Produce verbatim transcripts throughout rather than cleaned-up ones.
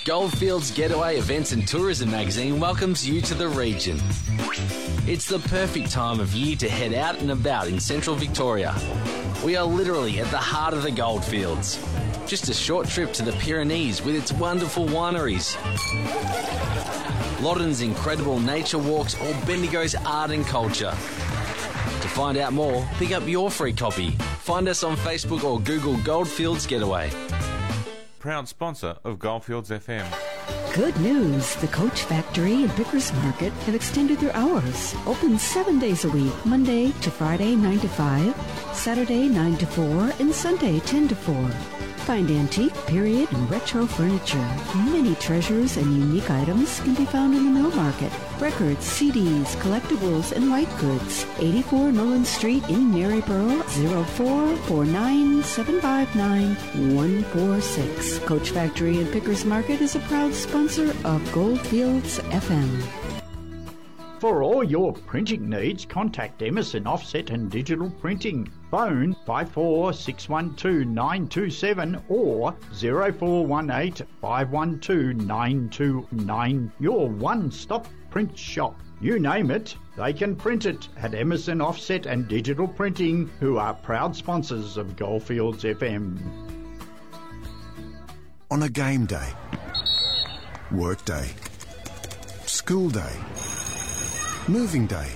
Goldfields Getaway Events and Tourism magazine welcomes you to the region. It's the perfect time of year to head out and about in central Victoria. We are literally at the heart of the goldfields. Just a short trip to the Pyrenees with its wonderful wineries, Loddon's incredible nature walks, or Bendigo's art and culture. To find out more, pick up your free copy. Find us on Facebook or Google Goldfields Getaway. Proud sponsor of Goldfields F M. Good news! The Coach Factory and Pickers Market have extended their hours. Open seven days a week, Monday to Friday nine to five, Saturday nine to four, and Sunday ten to four. Find antique, period, and retro furniture. Many treasures and unique items can be found in the mill market. Records, C Ds, collectibles, and white goods. eighty-four Nolan Street in Maryborough, zero four four nine seven five nine one four six. Coach Factory and Pickers Market is a proud sponsor of Goldfields F M. For all your printing needs, contact Emerson Offset and Digital Printing. Phone five four six one two nine two seven or zero four one eight five one two nine two nine. Your one-stop print shop. You name it, they can print it at Emerson Offset and Digital Printing, who are proud sponsors of Goldfields F M. On a game day, work day, school day, moving day,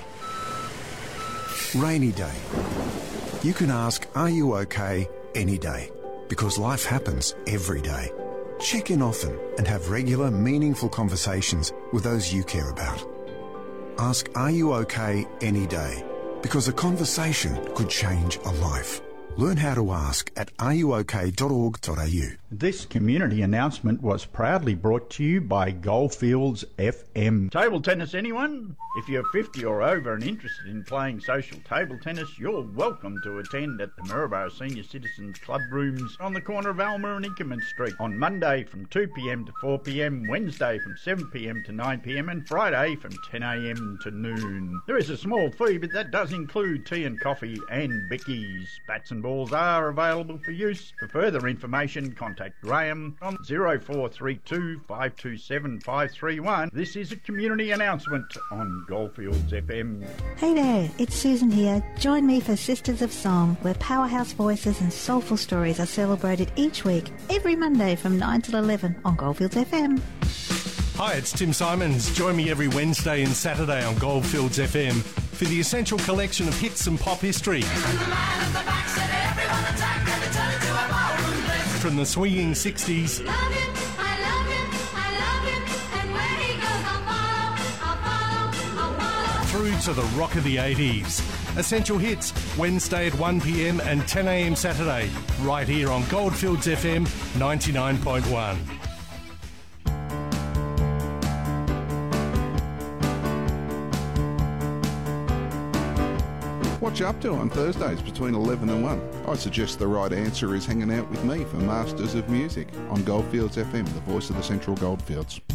rainy day. You can ask, are you okay, any day? Because life happens every day. Check in often and have regular, meaningful conversations with those you care about. Ask, are you okay, any day? Because a conversation could change a life. Learn how to ask at are you okay dot org dot a u. This community announcement was proudly brought to you by Goldfields F M. Table tennis, anyone? If you're fifty or over and interested in playing social table tennis, you're welcome to attend at the Maryborough Senior Citizens Club rooms on the corner of Alma and Inkerman Street on Monday from two p m to four p m, Wednesday from seven p m to nine p m and Friday from ten a m to noon. There is a small fee, but that does include tea and coffee and bickies. Bats and balls are available for use. For further information, contact Graham on zero four three two five two seven five three one. This is a community announcement on Goldfields F M. Hey there, it's Susan here. Join me for Sisters of Song, where powerhouse voices and soulful stories are celebrated each week, every Monday from nine till eleven on Goldfields F M. Hi, it's Tim Simons. Join me every Wednesday and Saturday on Goldfields F M for the essential collection of hits and pop history. From the swinging sixties Love him, I love him, I love him, and where he goes I'll follow, I'll follow, I'll follow. through to the rock of the eighties. Essential hits, Wednesday at one p m and ten a m Saturday, right here on Goldfields F M ninety-nine point one. What you up to on Thursdays between eleven and one? I suggest the right answer is hanging out with me for Masters of Music on Goldfields F M, the voice of the Central Goldfields.